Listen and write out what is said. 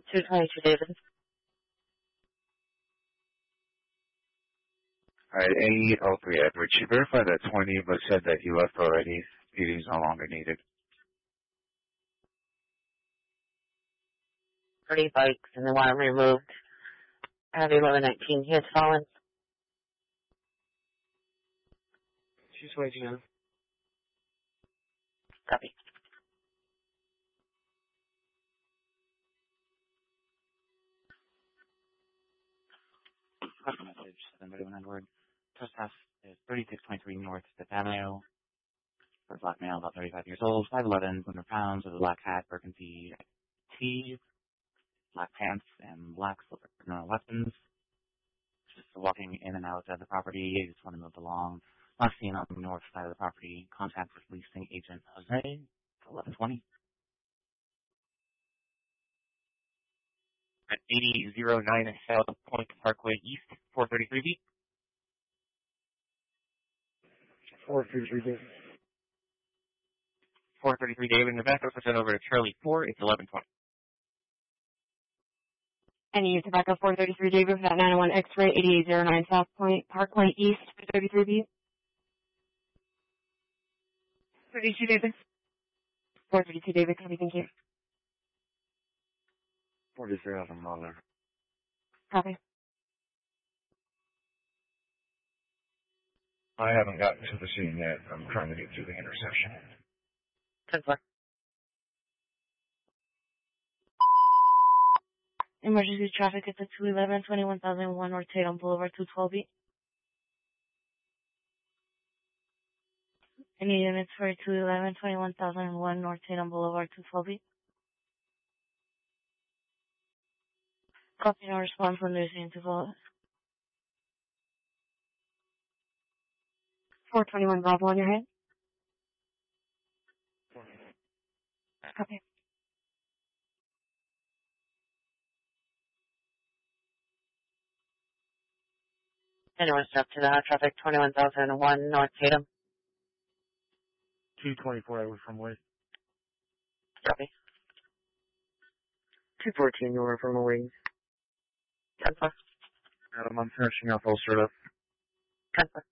222 David. Alright, AE03 Edward. She verified that 20, but said that he left already. PD is no longer needed. 30 bikes, and they want him removed. At 1119, he has fallen. She's waiting on. Copy. Question message, 731 Edward. Trespass is 3623 North Fifth Avenue. For a black male, about 35 years old, 5'11", 100 pounds, with a black hat, burgundy tee, black pants, and black silver weapons. Just walking in and out of the property. I just want to move along. Last seen on the north side of the property. Contact with leasing agent Jose. 1120. At 8009 South Point Parkway East, 433B. 433 David. 433 David in the back. I'll send over to Charlie 4. It's 1120. Any tobacco 433 David for that 901 X-ray 8809 South Point Parkway East 433B. 32 David. 432 David, copy, thank you. 43 Adam Muller. Copy. I haven't gotten to the scene yet. I'm trying to get to the intersection. 10-4. Emergency traffic at the 211 21001 North Tatum Boulevard 212B. Any units for 211 21001 North Tatum Boulevard 212B? Copy, no response when there's an interval. 421 Bravo on your head. Copy. Anyone step to the traffic 21001 North Tatum. 224 Edward from Wade. Copy. 214 Nora from Wade. 10-4. Adam, I'm finishing off Ulster. 10-4.